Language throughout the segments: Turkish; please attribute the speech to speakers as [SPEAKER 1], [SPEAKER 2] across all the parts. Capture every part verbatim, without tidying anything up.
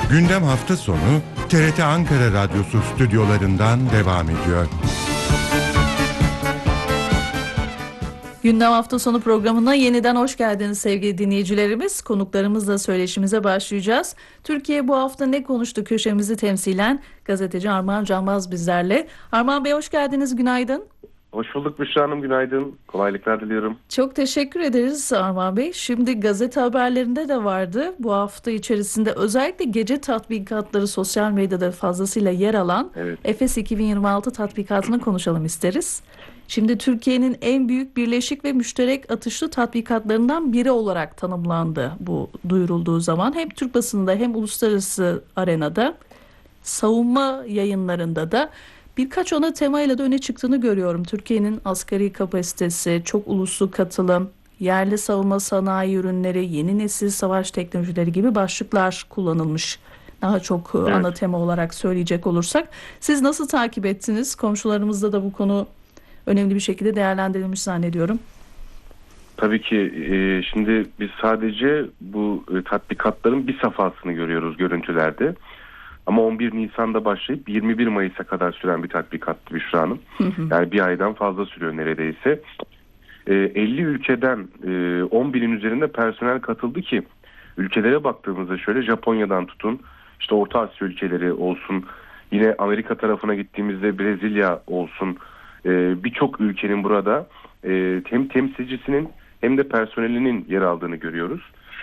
[SPEAKER 1] Gündem hafta sonu T R T Ankara Radyosu stüdyolarından devam ediyor.
[SPEAKER 2] Gündem hafta sonu programına yeniden hoş geldiniz sevgili dinleyicilerimiz. Konuklarımızla söyleşimize başlayacağız. Türkiye bu hafta ne konuştu köşemizi temsilen gazeteci Armağan Canbaz bizlerle. Armağan Bey hoş geldiniz, günaydın.
[SPEAKER 3] Hoş bulduk Büşra Hanım, günaydın. Kolaylıklar diliyorum.
[SPEAKER 2] Çok teşekkür ederiz Armağan Bey. Şimdi gazete haberlerinde de vardı. Bu hafta içerisinde özellikle gece tatbikatları sosyal medyada fazlasıyla yer alan
[SPEAKER 3] Evet.
[SPEAKER 2] Efes iki bin yirmi altı tatbikatını konuşalım isteriz. Şimdi Türkiye'nin en büyük birleşik ve müşterek atışlı tatbikatlarından biri olarak tanımlandı bu duyurulduğu zaman. Hem Türk basınında hem uluslararası arenada, savunma yayınlarında da birkaç ana temayla da öne çıktığını görüyorum. Türkiye'nin asgari kapasitesi, çok uluslu katılım, yerli savunma sanayi ürünleri, yeni nesil savaş teknolojileri gibi başlıklar kullanılmış. Daha çok evet. ana tema olarak söyleyecek olursak. Siz nasıl takip ettiniz? Komşularımızda da bu konu önemli bir şekilde değerlendirilmiş zannediyorum.
[SPEAKER 3] Tabii ki e, şimdi biz sadece bu e, tatbikatların bir safhasını görüyoruz görüntülerde. Ama on bir Nisan'da başlayıp yirmi bir Mayıs'a kadar süren bir tatbikattı Büşra Hanım. Yani bir aydan fazla sürüyor neredeyse. E, elli ülkeden e, on binin üzerinde personel katıldı ki ülkelere baktığımızda şöyle Japonya'dan tutun, işte Orta Asya ülkeleri olsun, yine Amerika tarafına gittiğimizde Brezilya olsun, e, birçok ülkenin burada e, hem temsilcisinin hem de personelinin yer aldığını görüyoruz.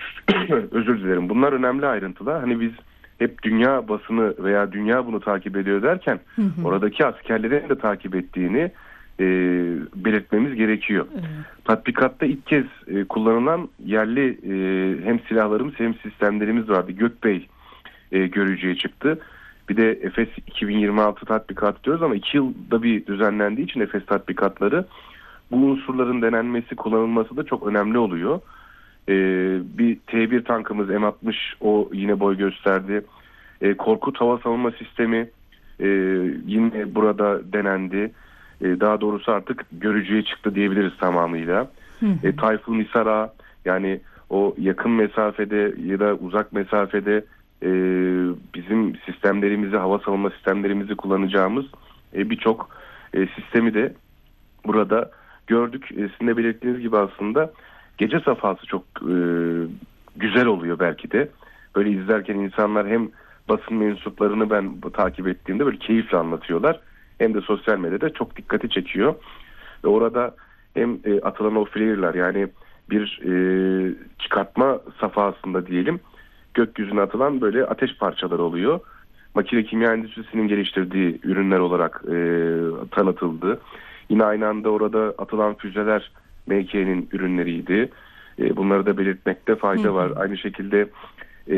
[SPEAKER 3] Özür dilerim. Bunlar önemli ayrıntılar. Hani biz hep dünya basını veya dünya bunu takip ediyor derken hı hı. oradaki askerlerin de takip ettiğini e, belirtmemiz gerekiyor. Evet. Tatbikatta ilk kez e, kullanılan yerli e, hem silahlarımız hem sistemlerimiz vardı. Gökbey e, görücüye çıktı. Bir de Efes iki bin yirmi altı tatbikatı diyoruz ama iki yılda bir düzenlendiği için Efes tatbikatları bu unsurların denenmesi, kullanılması da çok önemli oluyor. Ee, bir T bir tankımız M altmış o yine boy gösterdi. Ee, Korkut hava savunma sistemi e, yine burada denendi. Ee, daha doğrusu artık görücüye çıktı diyebiliriz tamamıyla. E, Tayfun Misara, yani o yakın mesafede ya da uzak mesafede e, bizim sistemlerimizi, hava savunma sistemlerimizi kullanacağımız e, birçok e, sistemi de burada gördük. E, sizin de belirttiğiniz gibi aslında gece safhası çok e, güzel oluyor belki de. Böyle izlerken insanlar hem basın mensuplarını ben takip ettiğimde böyle keyifle anlatıyorlar. Hem de sosyal medyada çok dikkati çekiyor. Ve orada hem e, atılan o flare'lar, yani bir e, çıkartma safhasında diyelim, gökyüzüne atılan böyle ateş parçaları oluyor. Makine kimya endüstrisinin geliştirdiği ürünler olarak e, tanıtıldı. Yine aynı anda orada atılan füzeler M K'nin ürünleriydi. E, bunları da belirtmekte fayda hı. var. Aynı şekilde e,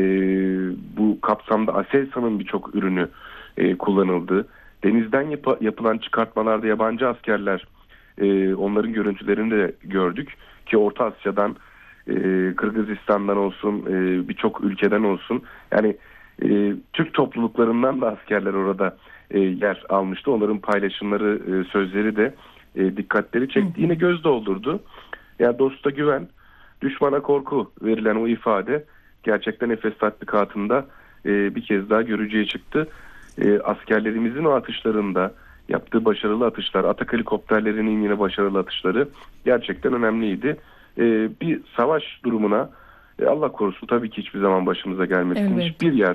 [SPEAKER 3] bu kapsamda Aselsan'ın birçok ürünü e, kullanıldı. Denizden yap- yapılan çıkartmalarda yabancı askerler, e, onların görüntülerini de gördük. Ki Orta Asya'dan, e, Kırgızistan'dan olsun, e, birçok ülkeden olsun. Yani e, Türk topluluklarından da askerler orada e, yer almıştı. Onların paylaşımları, e, sözleri de e, dikkatleri çekti. Hı. Yine göz doldurdu. Yani dosta güven, düşmana korku verilen o ifade gerçekten Efes tatbikatında e, bir kez daha görücüye çıktı. E, askerlerimizin o atışlarında yaptığı başarılı atışlar, Atak helikopterlerinin yine başarılı atışları gerçekten önemliydi. E, bir savaş durumuna e, Allah korusun tabii ki hiçbir zaman başımıza gelmesin.
[SPEAKER 2] Evet.
[SPEAKER 3] Hiçbir yer